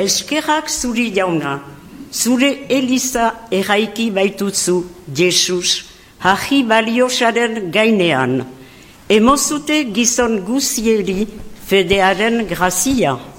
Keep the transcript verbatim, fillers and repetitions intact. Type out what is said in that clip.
eskerrak zuri jauna, zure Eliza erraiki baituzu, Jesus, haji baliosaren gainean, emozute gizon guzieri fedearen grazia.